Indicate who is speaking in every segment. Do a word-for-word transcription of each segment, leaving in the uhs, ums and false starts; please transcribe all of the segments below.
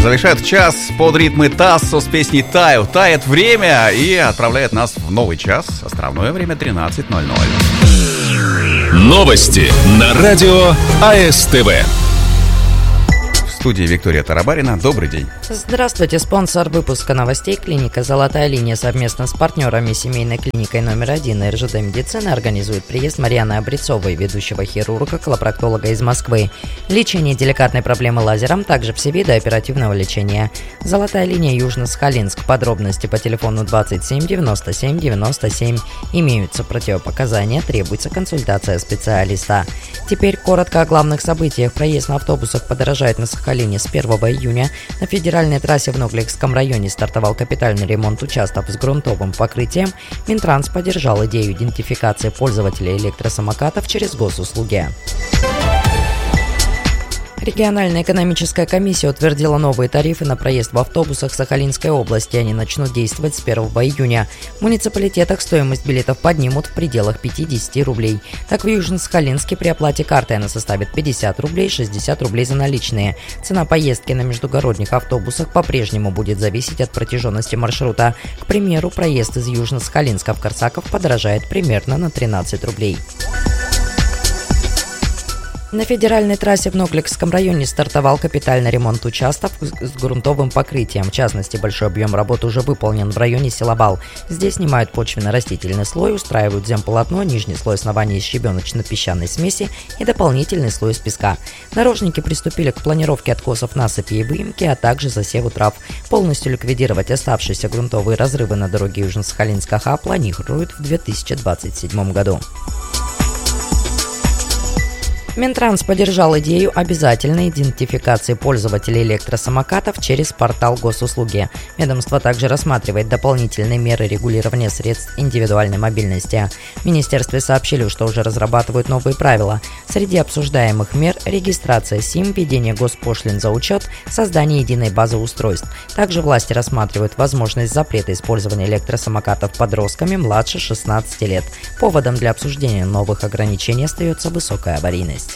Speaker 1: завершает час под ритмы Тассо с песней «Таю». Тает время и отправляет нас в новый час. Островное время тринадцать ноль ноль.
Speaker 2: Новости на радио АСТВ.
Speaker 1: В студии Виктория Тарабарина. Добрый день.
Speaker 3: Здравствуйте. Спонсор выпуска новостей — клиника «Золотая линия» совместно с партнерами семейной клиникой номер один эр жэ дэ медицины организует приезд Марьяны Обрецовой, ведущего хирурга, колопроктолога из Москвы. Лечение деликатной проблемы лазером, также все виды оперативного лечения. «Золотая линия» Южно-Сахалинск. Подробности по телефону двадцать семь девяносто семь девяносто семь. Имеются противопоказания, требуется консультация специалиста. Теперь коротко о главных событиях. Проезд на автобусах подорожает на Сахалине с первого июня. На федеральной трассе в Ногликском районе стартовал капитальный ремонт участков с грунтовым покрытием. Минтранс поддержал идею идентификации пользователей электросамокатов через госуслуги. Региональная экономическая комиссия утвердила новые тарифы на проезд в автобусах Сахалинской области. Они начнут действовать с первого июня. В муниципалитетах стоимость билетов поднимут в пределах пятьдесят рублей. Так, в Южно-Сахалинске при оплате картой она составит пятьдесят рублей, шестьдесят рублей за наличные. Цена поездки на междугородних автобусах по-прежнему будет зависеть от протяженности маршрута. К примеру, проезд из Южно-Сахалинска в Корсаков подорожает примерно на тринадцать рублей. На федеральной трассе в Ногликском районе стартовал капитальный ремонт участков с грунтовым покрытием. В частности, большой объем работ уже выполнен в районе села Бал. Здесь снимают почвенно-растительный слой, устраивают земполотно, нижний слой основания из щебеночно-песчаной смеси и дополнительный слой из песка. Дорожники приступили к планировке откосов насыпи и выемки, а также засеву трав. Полностью ликвидировать оставшиеся грунтовые разрывы на дороге Южно-Сахалинска ха планируют в две тысячи двадцать седьмом году. Минтранс поддержал идею обязательной идентификации пользователей электросамокатов через портал госуслуги. Ведомство также рассматривает дополнительные меры регулирования средств индивидуальной мобильности. В министерстве сообщили, что уже разрабатывают новые правила. Среди обсуждаемых мер – регистрация СИМ, введение госпошлин за учет, создание единой базы устройств. Также власти рассматривают возможность запрета использования электросамокатов подростками младше шестнадцати лет. Поводом для обсуждения новых ограничений остается высокая аварийность.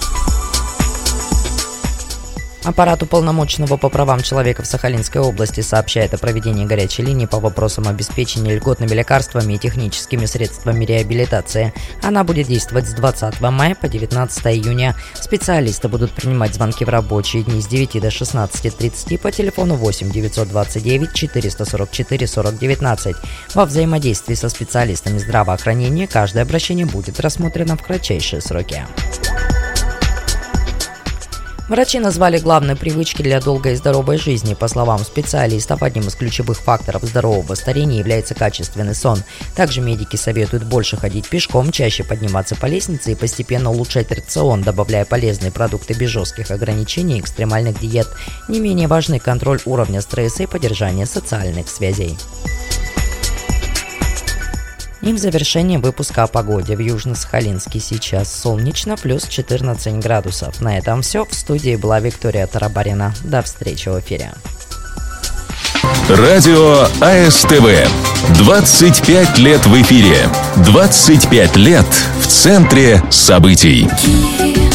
Speaker 3: Аппарат уполномоченного по правам человека в Сахалинской области сообщает о проведении горячей линии по вопросам обеспечения льготными лекарствами и техническими средствами реабилитации. Она будет действовать с двадцатого мая по девятнадцатого июня. Специалисты будут принимать звонки в рабочие дни с девяти до шестнадцати тридцати по телефону восемь девятьсот двадцать девять четыреста сорок четыре сорок девятнадцать. Во взаимодействии со специалистами здравоохранения каждое обращение будет рассмотрено в кратчайшие сроки. Врачи назвали главные привычки для долгой и здоровой жизни. По словам специалистов, одним из ключевых факторов здорового старения является качественный сон. Также медики советуют больше ходить пешком, чаще подниматься по лестнице и постепенно улучшать рацион, добавляя полезные продукты без жестких ограничений и экстремальных диет. Не менее важны контроль уровня стресса и поддержание социальных связей. И в завершение выпуска о погоде. В Южно-Сахалинске сейчас солнечно, плюс четырнадцать градусов. На этом все. В студии была Виктория Тарабарина. До встречи в эфире.
Speaker 2: Радио АСТВ. двадцать пять лет в эфире. двадцать пять лет в центре событий.